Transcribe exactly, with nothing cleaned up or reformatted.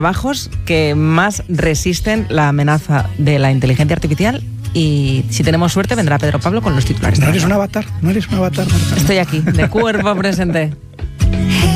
trabajos que más resisten la amenaza de la inteligencia artificial. Y si tenemos suerte vendrá Pedro Pablo con los titulares. No eres un avatar, no eres un avatar, Marta. Estoy aquí, de cuerpo presente.